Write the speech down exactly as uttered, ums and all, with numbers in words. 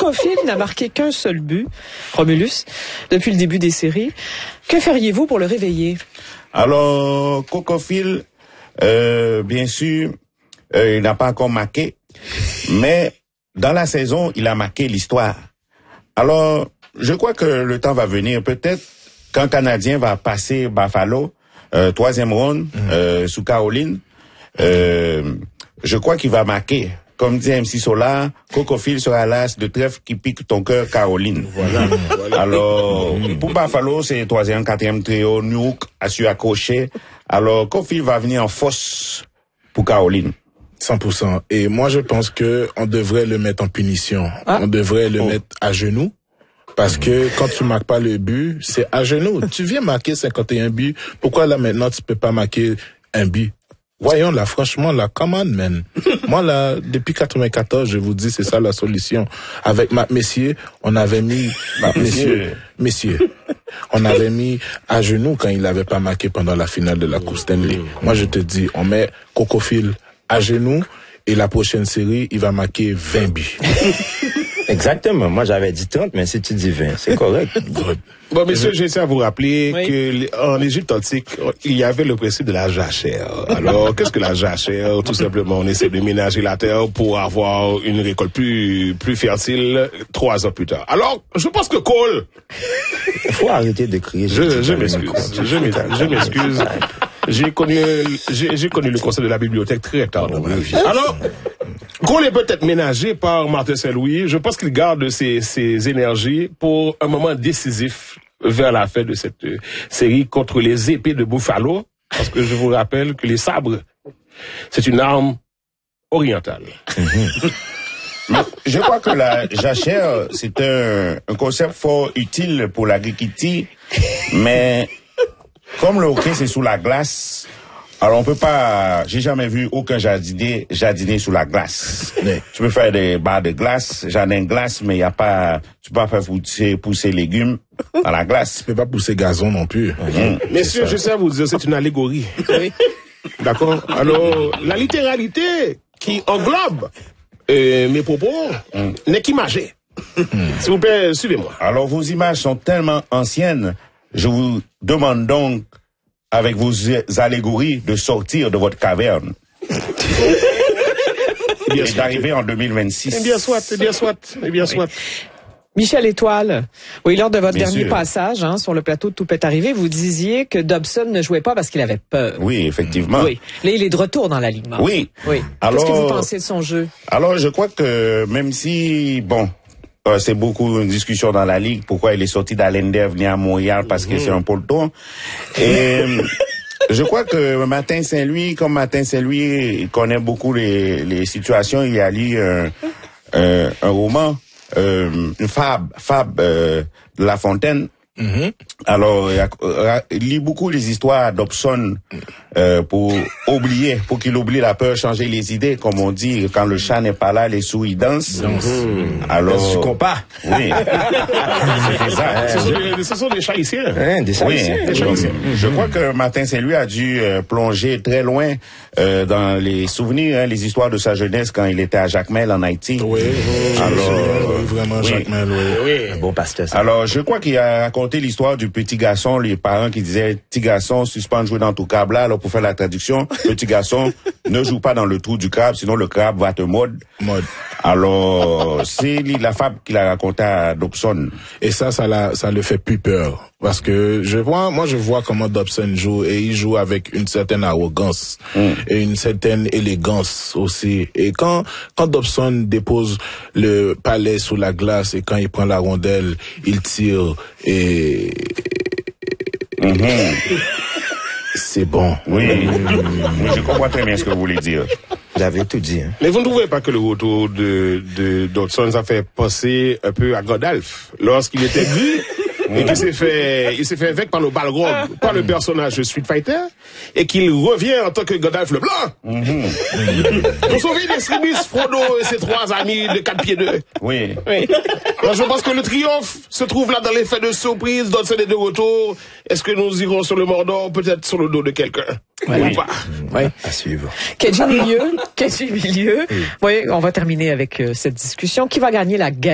Cocofil n'a marqué qu'un seul but, Romulus, depuis le début des séries. Que feriez-vous pour le réveiller? Alors, Cocofil, euh, bien sûr, euh, il n'a pas encore marqué, mais dans la saison, il a marqué l'histoire. Alors, je crois que le temps va venir, peut-être, quand Canadien va passer Buffalo, euh, troisième round, mmh. euh, sous Caroline, euh, je crois qu'il va marquer. Comme dit M C Solar, Cocofil sera l'as de trèfle qui pique ton cœur, Caroline. Voilà. Voilà. Alors, pour Buffalo, c'est troisième, quatrième trio, Nuke a su accrocher. Alors, Cocofil va venir en force pour Caroline. cent pour cent. Et moi, je pense que on devrait le mettre en punition. Ah. On devrait le oh. mettre à genoux. Parce que quand tu marques pas le but, c'est à genoux. Tu viens marquer cinquante et un buts. Pourquoi là, maintenant, tu peux pas marquer un but? Voyons là, franchement, là, come on, man. Moi, là, depuis quatre-vingt-quatorze, je vous dis, c'est ça la solution. Avec Matt Messier, on avait mis, Matt Messier, Messier, on avait mis à genoux quand il n'avait pas marqué pendant la finale de la Coupe Stanley. Moi, je te dis, on met Cocofil à genoux et la prochaine série, il va marquer vingt buts. Exactement. Moi, j'avais dit trente, mais si tu dis vingt, c'est correct. Bon, messieurs, j'essaie à vous rappeler oui. qu'en Égypte antique, il y avait le principe de la jachère. Alors, qu'est-ce que la jachère? Tout simplement, on essaie de ménager la terre pour avoir une récolte plus, plus fertile trois ans plus tard. Alors, je pense que Cole... Il faut arrêter de crier. Je, je m'excuse. Je m'excuse. J'ai connu, j'ai, j'ai connu le conseil de la bibliothèque très tard dans ma vie. Alors, Cole est peut-être ménagé par Martin Saint-Louis. Je pense qu'il garde ses, ses énergies pour un moment décisif vers la fin de cette euh, série contre les épées de Buffalo. Parce que je vous rappelle que les sabres, c'est une arme orientale. Mm-hmm. Mais je crois que la jachère, c'est un, un concept fort utile pour l'agriculture, mais comme le hockey c'est sous la glace, alors on peut pas, j'ai jamais vu aucun jardinier jardiner sous la glace. Mais tu peux faire des barres de glace, jardin de glace, mais il y a pas, tu peux pas faire pousser, pousser légumes à la glace. Tu peux pas pousser gazon non plus. Mmh. Messieurs, je sais vous dire, c'est une allégorie. Oui. D'accord? Alors, la littéralité qui englobe euh, mes propos mmh. n'est qu'imagée. Mmh. S'il vous plaît, suivez-moi. Alors, vos images sont tellement anciennes, je vous demande donc, avec vos allégories, de sortir de votre caverne. Et d'arriver en deux mille vingt-six. Eh bien soit, eh bien soit, eh bien soit. Oui. Michel Étoile, oui, lors de votre bien dernier sûr. passage hein, sur le plateau de Tout peut arriver, vous disiez que Dobson ne jouait pas parce qu'il avait peur. Oui, effectivement. Oui. Là, il est de retour dans l'alignement. Oui. Oui. Alors, qu'est-ce que vous pensez de son jeu? Alors, je crois que même si, bon, Euh, c'est beaucoup une discussion dans la ligue, pourquoi il est sorti d'Allender, venir à Montréal, parce que mmh. c'est un peloton. Et je crois que Martin Saint-Louis, comme Martin Saint-Louis, il connaît beaucoup les, les situations, il a lu un, un, un roman, euh, une fable, fable euh, de La Fontaine. Mm-hmm. Alors, il lit beaucoup les histoires Dobson euh, pour oublier, pour qu'il oublie la peur, changer les idées, comme on dit, quand le chat n'est pas là, les souris dansent. Mm-hmm. Alors, tu comprends? Oui. C'est ça. Ce sont des, ce sont des chats ici. Hein, des chats ici. Oui. Mm-hmm. Je crois que Martin Saint-Louis a dû euh, plonger très loin euh, dans les souvenirs, hein, les histoires de sa jeunesse quand il était à Jacmel en Haïti. Oui. Alors, oui, vraiment oui. Jacmel, oui. oui. Un bon pasteur. Ça. Alors, je crois qu'il a raconté l'histoire du petit garçon, les parents qui disaient, petit garçon, suspend de jouer dans ton câble là, alors pour faire la traduction, petit garçon, ne joue pas dans le trou du crabe, sinon le crabe va te mordre. Mode. Alors, c'est la fable qu'il a racontée à Dobson. Et ça, ça, la, ça le fait plus peur. Parce que je vois, moi, je vois comment Dobson joue et il joue avec une certaine arrogance mm. et une certaine élégance aussi. Et quand, quand Dobson dépose le palais sous la glace et quand il prend la rondelle, il tire et, mm-hmm. c'est bon. Oui, mmh. je comprends très bien ce que vous voulez dire. Vous avez tout dit. Hein. Mais vous ne trouvez pas que le retour de, de Dobson, ça fait penser un peu à Godolph lorsqu'il était vu et qu'il s'est fait, il s'est fait avec par le Balrog, par le personnage de Street Fighter, et qu'il revient en tant que Godolph le Blanc. Mm-hmm. Vous sauvez des Stribus, Frodo et ses trois amis de quatre pieds deux. Oui. oui. Alors je pense que le triomphe se trouve là dans l'effet de surprise, Dobson est de retour. Est-ce que nous irons sur le Mordor, peut-être sur le dos de quelqu'un? Oui. Ou pas? Oui. À suivre. Kedji Milieu, Kedji Milieu. Oui. Oui, on va terminer avec euh, cette discussion. Qui va gagner la guerre?